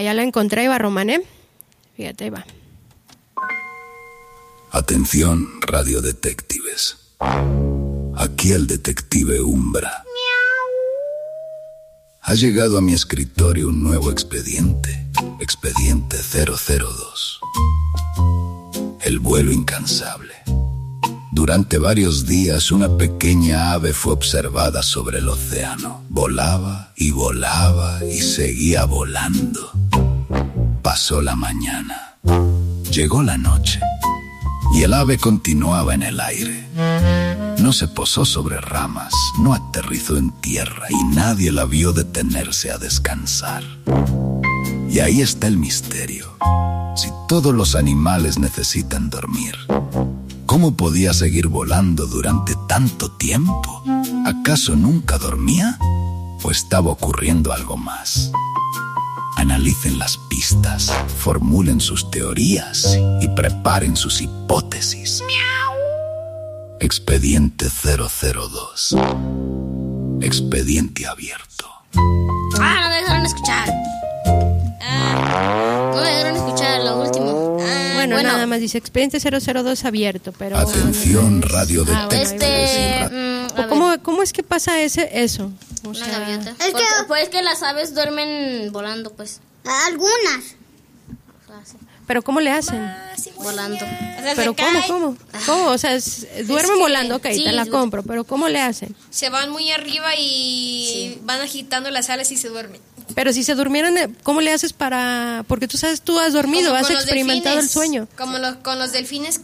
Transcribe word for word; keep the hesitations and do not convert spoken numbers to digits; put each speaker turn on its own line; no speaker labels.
ya la encontré, Iba Romané. Fíjate, ahí va.
Atención, radiodetectives. Aquí el detective Umbra. Ha llegado a mi escritorio un nuevo expediente. Expediente cero cero dos. El vuelo incansable. Durante varios días una pequeña ave fue observada sobre el océano. Volaba y volaba y seguía volando. Pasó la mañana. Llegó la noche. Y el ave continuaba en el aire. No se posó sobre ramas, no aterrizó en tierra y nadie la vio detenerse a descansar. Y ahí está el misterio. Si todos los animales necesitan dormir, ¿cómo podía seguir volando durante tanto tiempo? ¿Acaso nunca dormía? ¿O estaba ocurriendo algo más? Analicen las pistas, formulen sus teorías y preparen sus hipótesis. Expediente cero cero dos. Expediente abierto.
Ah, no me dejaron escuchar. Ah, no me dejaron escuchar lo último. Ah,
Bueno,
bueno,
nada más dice expediente cero cero dos abierto, pero...
Atención, radio
Ah, bueno,
Este.
de
mm, a
¿Cómo,
ver,
¿Cómo es que pasa ese eso? O
una
sea,
gaviota.
Es
Porque,
que-
pues es que las aves duermen volando, pues.
Algunas.
O sea, sí,
¿pero cómo le hacen?
volando.
O sea,
¿Pero
se
cómo,
cae,
cómo? ¿Cómo? O sea, es- duermen
que-
volando, ok,
sí,
te la
es-
compro, pero ¿cómo le hacen?
se van muy arriba y
Sí.
van agitando las alas y se duermen.
Pero si se durmieran, eh, ¿cómo le haces para...? Porque tú sabes, tú has dormido,
Como
has
con los
experimentado el
delfines,
sueño.
Como los, con los delfines